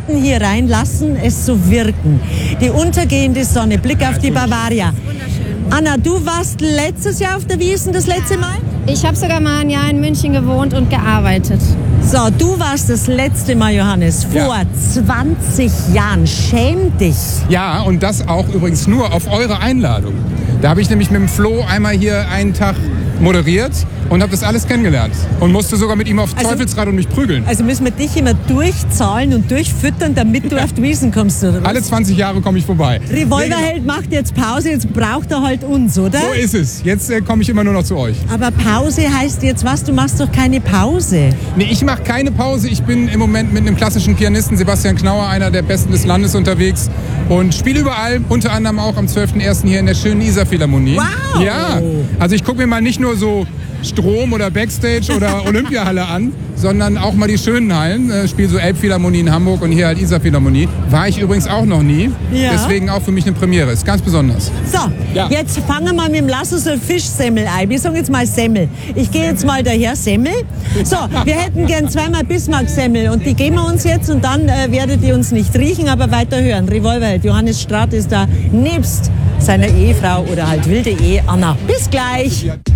treten hier rein, lassen es so wirken. Die untergehende Sonne, Blick auf die Bavaria. Anna, du warst letztes Jahr auf der Wiesn, das letzte Mal? Ich habe sogar mal ein Jahr in München gewohnt und gearbeitet. So, du warst das letzte Mal, Johannes, vor 20 Jahren. Schäm dich. Ja, und das auch übrigens nur auf eure Einladung. Da habe ich nämlich mit dem Flo einmal hier einen Tag moderiert und habe das alles kennengelernt. Und musste sogar mit ihm auf Teufelsrad und mich prügeln. Also müssen wir dich immer durchzahlen und durchfüttern, damit du auf die Wiesn kommst, oder was? Alle 20 Jahre komme ich vorbei. Revolverheld macht jetzt Pause, jetzt braucht er halt uns, oder? So ist es. Jetzt komme ich immer nur noch zu euch. Aber Pause heißt jetzt was? Du machst doch keine Pause. Nee, ich mache keine Pause. Ich bin im Moment mit einem klassischen Pianisten, Sebastian Knauer, einer der besten des Landes, unterwegs und spiele überall, unter anderem auch am 12.01. hier in der schönen Isar-Philharmonie. Wow! Ja, also ich gucke mir mal nicht nur so Strom oder Backstage oder Olympiahalle an, sondern auch mal die schönen Hallen. Spiele so Elbphilharmonie in Hamburg und hier halt Isar-Philharmonie. War ich übrigens auch noch nie. Ja. Deswegen auch für mich eine Premiere. Ist ganz besonders. So, Ja. jetzt fangen wir mal mit dem Lasso so Fischsemmel ein. Wir sagen jetzt mal Semmel. Ich gehe jetzt mal daher, Semmel. So, wir hätten gern zweimal Bismarck-Semmel und die geben wir uns jetzt und dann werdet ihr uns nicht riechen, aber weiter hören. Revolverheld, Johannes Straat ist da nebst seiner Ehefrau oder halt wilde Ehe Anna. Bis gleich.